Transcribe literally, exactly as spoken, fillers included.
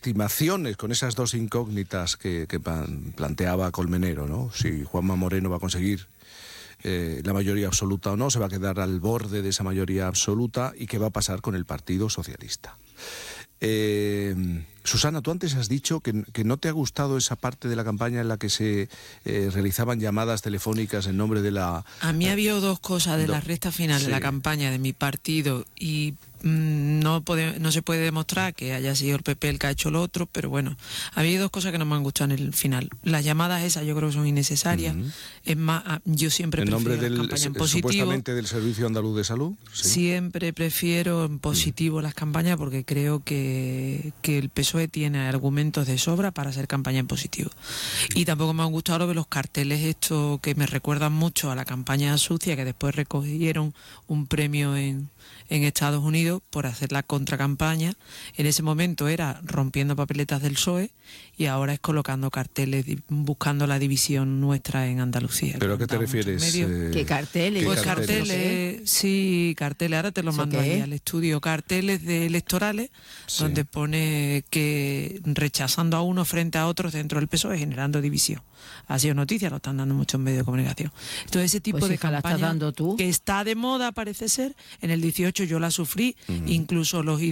estimaciones, con esas dos incógnitas que, que planteaba Colmenero, ¿no? Si Juanma Moreno va a conseguir eh, la mayoría absoluta o no, se va a quedar al borde de esa mayoría absoluta, y qué va a pasar con el Partido Socialista. Eh, Susana, tú antes has dicho que, que no te ha gustado esa parte de la campaña en la que se eh, realizaban llamadas telefónicas en nombre de la... A mí ha habido dos cosas de do, la recta final sí. de la campaña de mi partido, y mmm, no, puede, no se puede demostrar que haya sido el P P el que ha hecho lo otro, pero bueno, ha habido dos cosas que no me han gustado en el final. Las llamadas esas yo creo que son innecesarias. Uh-huh. Es más, yo siempre en prefiero nombre del, las campañas en positivo. Supuestamente del Servicio Andaluz de Salud. ¿Sí? Siempre prefiero en positivo uh-huh. las campañas, porque creo que, que el P S O E tiene argumentos de sobra para hacer campaña en positivo. Y tampoco me han gustado lo de los carteles estos que me recuerdan mucho a la campaña sucia, que después recogieron un premio en, en Estados Unidos por hacer la contracampaña. En ese momento era rompiendo papeletas del P S O E, y ahora es colocando carteles buscando la división nuestra en Andalucía. ¿Pero a qué te refieres? Eh, ¿Qué carteles? Pues ¿Qué carteles, carteles? sí, carteles, ahora te lo mando ahí al estudio, carteles de electorales, sí. donde pone que rechazando a uno frente a otros dentro del P S O E, generando división. Ha sido noticia, lo están dando muchos medios de comunicación. Entonces ese tipo pues de campaña la estás dando tú. que está de moda, parece ser, en el dieciocho yo la sufrí, uh-huh. incluso los